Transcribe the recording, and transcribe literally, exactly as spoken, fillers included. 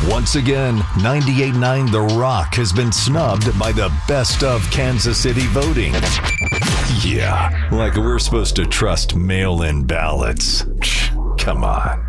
Once again, ninety-eight point nine The Rock has been snubbed by the Best of Kansas City voting. Yeah, like we're supposed to trust mail-in ballots. Come on.